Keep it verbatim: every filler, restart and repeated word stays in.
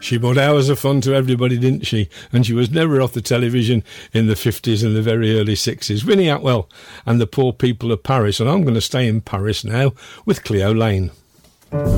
She brought hours of fun to everybody, didn't she? And she was never off the television in the fifties and the very early sixties. Winnie Atwell and the Poor People of Paris. And I'm going to stay in Paris now with Cleo Lane.